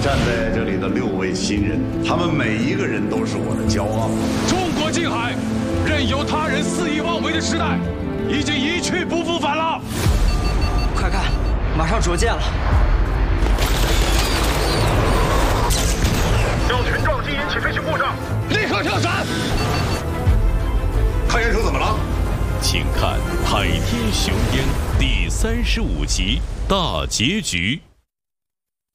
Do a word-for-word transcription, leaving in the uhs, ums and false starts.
站在这里的六位新人，他们每一个人都是我的骄傲。 中国近海，任由他人肆意妄为的时代，已经一去不复返了。 快看，马上着舰了！ 要群撞击引起飞行故障， 立刻跳伞！ 看烟手怎么了？ 请看《海天雄鹰》第三十五集大结局。